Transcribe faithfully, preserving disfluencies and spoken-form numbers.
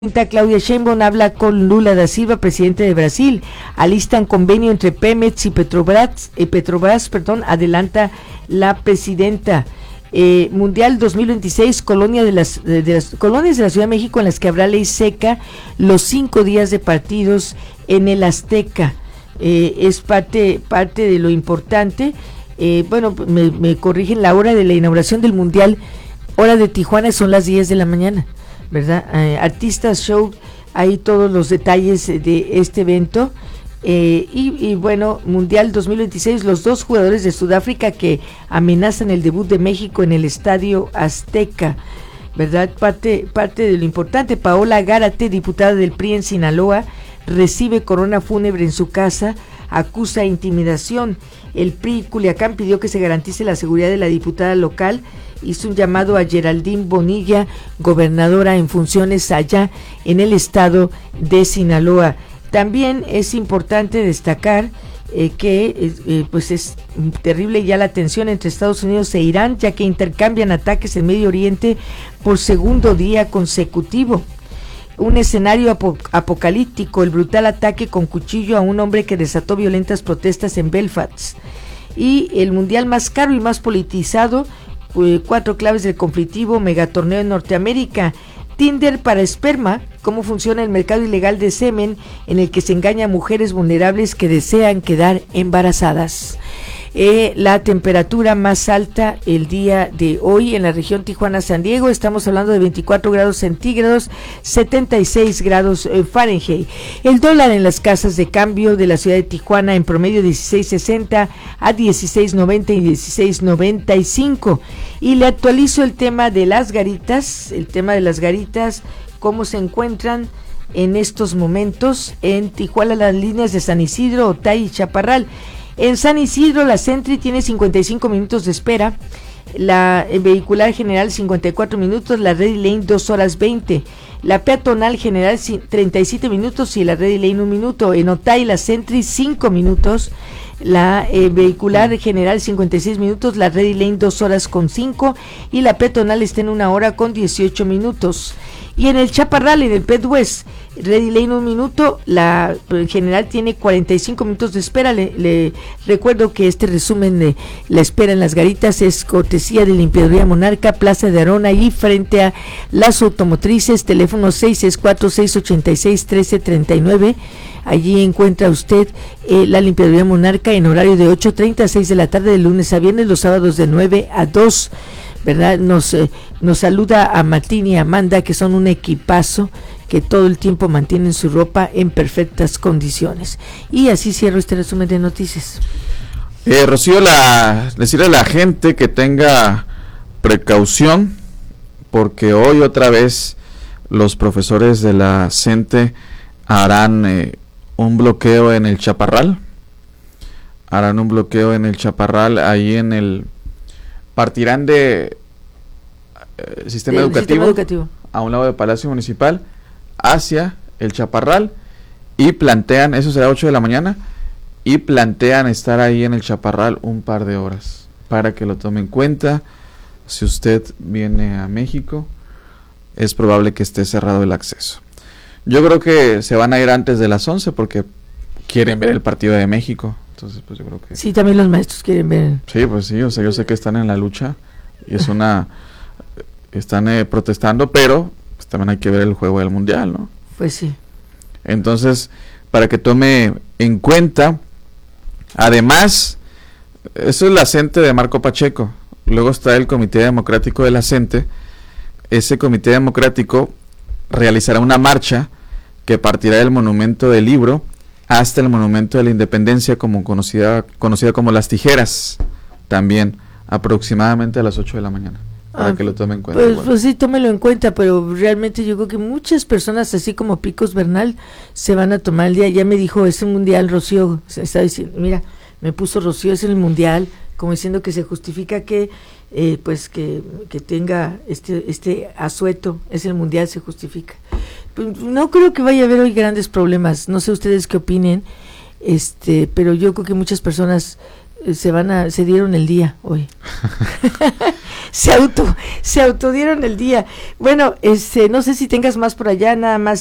Claudia Sheinbaum habla con Lula da Silva, presidente de Brasil. Alistan convenio entre Pemex y Petrobras, eh, Petrobras, perdón, adelanta la presidenta. Eh, Mundial dos mil veintiséis, colonia de las, de, de las colonias de la Ciudad de México en las que habrá ley seca, los cinco días de partidos en el Azteca. Eh, es parte, parte de lo importante. Eh, bueno, me, me corrigen, la hora de la inauguración del Mundial, hora de Tijuana, son las diez de la mañana. ¿Verdad? Eh, artistas, show, hay todos los detalles de este evento. Eh, y, y bueno, Mundial dos mil veintiséis, los dos jugadores de Sudáfrica que amenazan el debut de México en el Estadio Azteca, ¿verdad? Parte, parte de lo importante. Paola Gárate, diputada del P R I en Sinaloa, recibe corona fúnebre en su casa, acusa intimidación. El P R I Culiacán pidió que se garantice la seguridad de la diputada local. Hizo un llamado a Geraldine Bonilla, gobernadora en funciones allá en el estado de Sinaloa. También es importante destacar eh, que eh, pues es terrible ya la tensión entre Estados Unidos e Irán, ya que intercambian ataques en Medio Oriente por segundo día consecutivo. Un escenario apo- apocalíptico, el brutal ataque con cuchillo a un hombre que desató violentas protestas en Belfast. Y el mundial más caro y más politizado, cuatro claves del conflictivo megatorneo en Norteamérica. Tinder para esperma, cómo funciona el mercado ilegal de semen en el que se engaña a mujeres vulnerables que desean quedar embarazadas. Eh, la temperatura más alta el día de hoy en la región Tijuana-San Diego, estamos hablando de veinticuatro grados centígrados, setenta y seis grados eh, Fahrenheit. El dólar en las casas de cambio de la ciudad de Tijuana en promedio dieciséis sesenta a dieciséis noventa y dieciséis noventa y cinco. Y le actualizo el tema de las garitas, el tema de las garitas, cómo se encuentran en estos momentos en Tijuana las líneas de San Isidro, Otay y Chaparral. En San Isidro la Sentry tiene cincuenta y cinco minutos de espera, la vehicular general cincuenta y cuatro minutos, la Ready Lane dos horas veinte, la peatonal general treinta y siete minutos y la Ready Lane un minuto. En Otay la Sentry cinco minutos, la eh, vehicular general cincuenta y seis minutos, la Ready Lane dos horas con cinco y la peatonal está en una hora con dieciocho minutos. Y en el Chaparral, en el Pet West, Ready Lane un minuto, la general tiene cuarenta y cinco minutos de espera. Le, le recuerdo que este resumen de la espera en las garitas es cortesía de Limpiaduría Monarca, Plaza de Arona y frente a las automotrices, teléfono seis seis cuatro, seis ocho seis, uno tres tres nueve. Allí encuentra usted eh, la Limpiaduría Monarca en horario de ocho treinta a seis de la tarde de lunes a viernes, los sábados de nueve a dos. ¿Verdad? Nos, eh, nos saluda a Martín y Amanda, que son un equipazo que todo el tiempo mantienen su ropa en perfectas condiciones. Y así cierro este resumen de noticias. Eh, Rocío, la, decirle a la gente que tenga precaución, porque hoy otra vez los profesores de la CENTE harán eh, un bloqueo en el Chaparral. Harán un bloqueo en el Chaparral, ahí en el... Partirán de eh, sistema, el educativo, sistema educativo a un lado de Palacio Municipal hacia el Chaparral y plantean, eso será ocho de la mañana, y plantean estar ahí en el Chaparral un par de horas para que lo tome en cuenta. Si usted viene a México, es probable que esté cerrado el acceso. Yo creo que se van a ir antes de las once porque quieren ver el partido de México. Entonces, pues yo creo que... Sí, también los maestros quieren ver. Sí, pues sí, o sea, yo sé que están en la lucha y es una... están eh, protestando, pero pues, también hay que ver el juego del Mundial, ¿no? Pues sí. Entonces, para que tome en cuenta, además, eso es la CENTE de Marco Pacheco. Luego está el Comité Democrático de la CENTE. Ese Comité Democrático realizará una marcha que partirá del Monumento del Libro hasta el Monumento de la Independencia, como conocida conocida como Las Tijeras, también aproximadamente a las ocho de la mañana, para ah, que lo tomen en cuenta. Pues, pues sí, tómelo en cuenta, pero realmente yo creo que muchas personas, así como Picos Bernal, se van a tomar el día. Ya me dijo, es un mundial, Rocío, se está diciendo, mira, me puso Rocío, es el mundial, como diciendo que se justifica que eh, pues que, que tenga este este asueto, es el mundial, se justifica. Pues no creo que vaya a haber hoy grandes problemas, no sé ustedes qué opinen, este, pero yo creo que muchas personas eh, se van a se dieron el día hoy. se auto, se autodieron el día. Bueno, este, no sé si tengas más por allá, nada más